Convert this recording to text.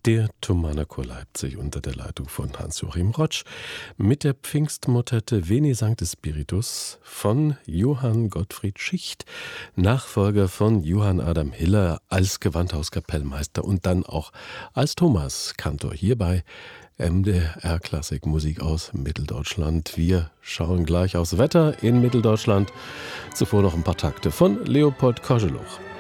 Der Thomaner Chor Leipzig unter der Leitung von Hans-Joachim Rotsch mit der Pfingstmotette Veni Sancte Spiritus von Johann Gottfried Schicht, Nachfolger von Johann Adam Hiller als Gewandhauskapellmeister und dann auch als Thomaskantor hier bei MDR Klassik Musik aus Mitteldeutschland. Wir schauen gleich aufs Wetter in Mitteldeutschland. Zuvor noch ein paar Takte von Leopold Koscheluch.